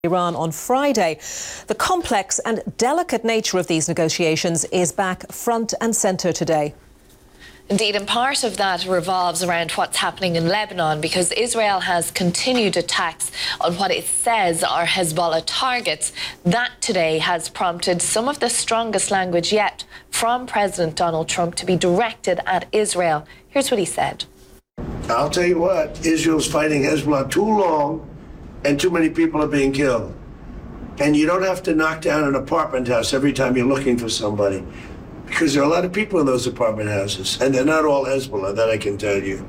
Iran on Friday. The complex and delicate nature of these negotiations is back front and centre today. Indeed, and part of that revolves around what's happening in Lebanon, because Israel has continued attacks on what it says are Hezbollah targets. That today has prompted some of the strongest language yet from President Donald Trump to be directed at Israel. Here's what he said. I'll tell you what, Israel's fighting Hezbollah too long and too many people are being killed. And you don't have to knock down an apartment house every time you're looking for somebody, because there are a lot of people in those apartment houses, and they're not all Hezbollah, that I can tell you.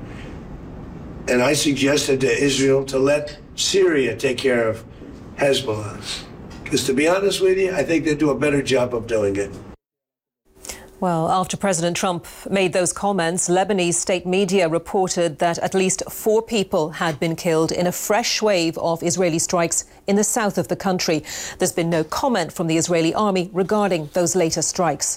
And I suggested to Israel to let Syria take care of Hezbollah. Because to be honest with you, I think they do a better job of doing it. Well, after President Trump made those comments, Lebanese state media reported that at least 4 people had been killed in a fresh wave of Israeli strikes in the south of the country. There's been no comment from the Israeli army regarding those latest strikes.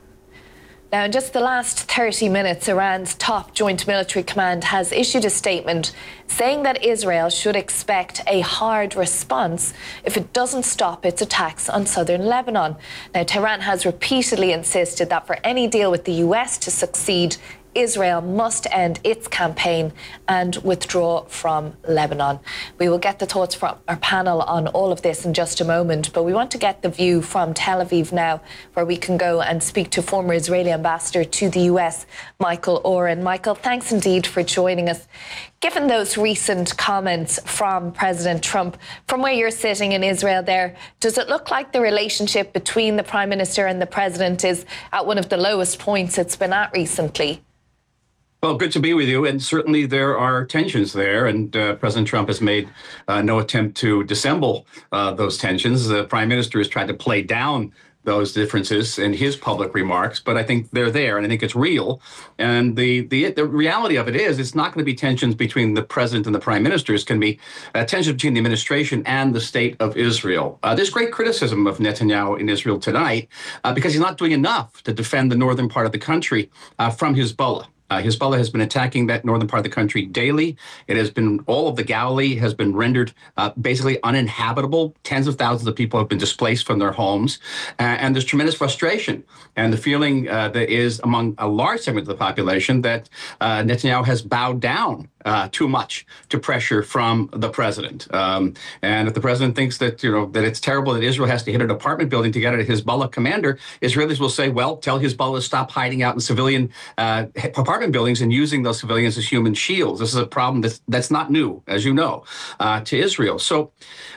Now, in just the last 30 minutes, Iran's top joint military command has issued a statement saying that Israel should expect a hard response if it doesn't stop its attacks on southern Lebanon. Now, Tehran has repeatedly insisted that for any deal with the US to succeed, Israel must end its campaign and withdraw from Lebanon. We will get the thoughts from our panel on all of this in just a moment, but we want to get the view from Tel Aviv now, where we can go and speak to former Israeli ambassador to the US, Michael Oren. Michael, thanks indeed for joining us. Given those recent comments from President Trump, from where you're sitting in Israel there, does it look like the relationship between the Prime Minister and the President is at one of the lowest points it's been at recently? Well, good to be with you. And certainly there are tensions there. And President Trump has made no attempt to dissemble those tensions. The prime minister has tried to play down those differences in his public remarks, but I think they're there, and I think it's real. And the reality of it is, it's not going to be tensions between the president and the prime minister. It's going to be tensions between the administration and the state of Israel. There's great criticism of Netanyahu in Israel tonight because he's not doing enough to defend the northern part of the country from Hezbollah. Hezbollah has been attacking that northern part of the country daily. It has been, all of the Galilee has been rendered basically uninhabitable. Tens of thousands of people have been displaced from their homes. And there's tremendous frustration. And the feeling that is among a large segment of the population that Netanyahu has bowed down too much to pressure from the president. And if the president thinks that, that it's terrible that Israel has to hit an apartment building to get at a Hezbollah commander, Israelis will say, well, tell Hezbollah to stop hiding out in civilian apartment buildings and using those civilians as human shields. This is a problem that's not new, as you know, to Israel. So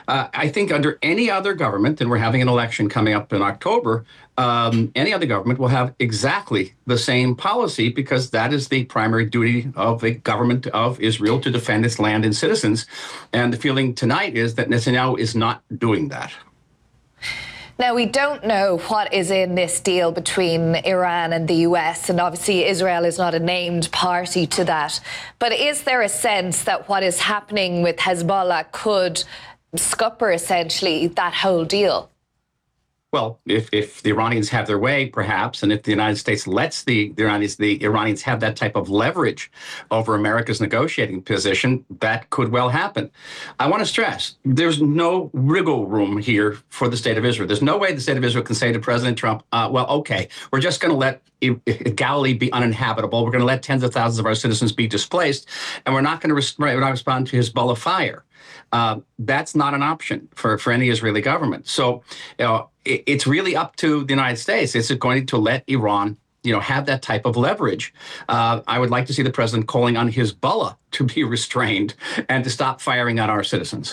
I think under any other government, and we're having an election coming up in October, any other government will have exactly the same policy, because that is the primary duty of a government of Israel, to defend its land and citizens. And the feeling tonight is that Netanyahu is not doing that. Now, we don't know what is in this deal between Iran and the US, and obviously Israel is not a named party to that. But is there a sense that what is happening with Hezbollah could scupper essentially that whole deal? Well, if the Iranians have their way, perhaps, and if the United States lets the Iranians have that type of leverage over America's negotiating position, that could well happen. I want to stress, there's no wriggle room here for the state of Israel. There's no way the state of Israel can say to President Trump, well, okay, we're just going to let Galilee be uninhabitable. We're going to let tens of thousands of our citizens be displaced, and we're not going to respond to Hezbollah fire. That's not an option for any Israeli government. So, it's really up to the United States. Is it going to let Iran, have that type of leverage? I would like to see the president calling on Hezbollah to be restrained and to stop firing on our citizens.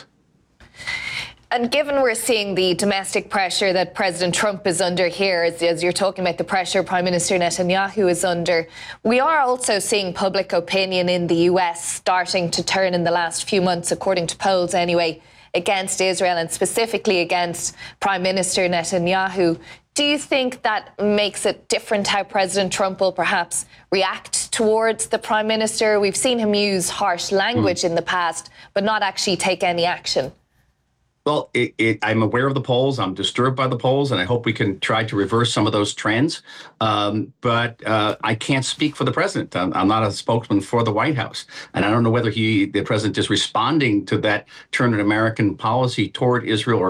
And given we're seeing the domestic pressure that President Trump is under here, as you're talking about the pressure Prime Minister Netanyahu is under, we are also seeing public opinion in the US starting to turn in the last few months, according to polls anyway, against Israel and specifically against Prime Minister Netanyahu. Do you think that makes it different how President Trump will perhaps react towards the Prime Minister? We've seen him use harsh language in the past, but not actually take any action. Well, I'm aware of the polls. I'm disturbed by the polls, and I hope we can try to reverse some of those trends. But I can't speak for the president. I'm not a spokesman for the White House, and I don't know whether the president is responding to that turn in American policy toward Israel or